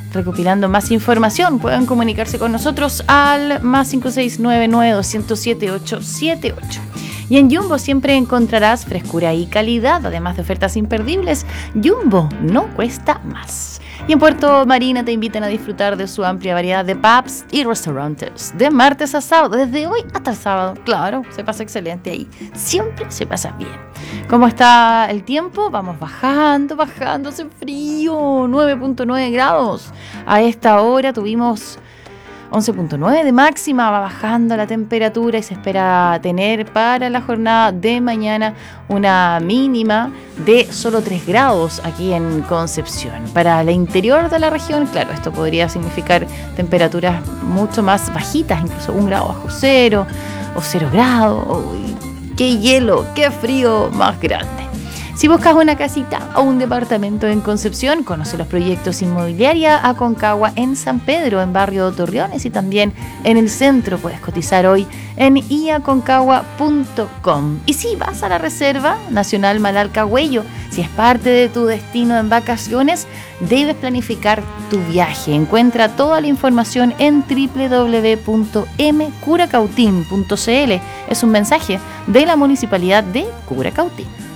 recopilando más información. Pueden comunicarse con nosotros al más 569-9207-878. Y en Jumbo siempre encontrarás frescura y calidad, además de ofertas imperdibles. Jumbo no cuesta más. Y en Puerto Marina te invitan a disfrutar de su amplia variedad de pubs y restaurantes. De martes a sábado, desde hoy hasta el sábado. Claro, se pasa excelente ahí. Siempre se pasa bien. ¿Cómo está el tiempo? Vamos bajando, hace frío. 9.9 grados. A esta hora tuvimos 11.9 de máxima, va bajando la temperatura y se espera tener para la jornada de mañana una mínima de solo 3 grados aquí en Concepción. Para el interior de la región, claro, esto podría significar temperaturas mucho más bajitas, incluso 1 grado bajo cero o 0 grados. ¡Uy, qué hielo, qué frío más grande! Si buscas una casita o un departamento en Concepción, conoce los proyectos Inmobiliaria Aconcagua en San Pedro, en barrio Torreones y también en el centro. Puedes cotizar hoy en iaconcagua.com. Y si vas a la Reserva Nacional Malalcahuello, si es parte de tu destino en vacaciones, debes planificar tu viaje. Encuentra toda la información en www.mcuracautín.cl. Es un mensaje de la Municipalidad de Curacautín.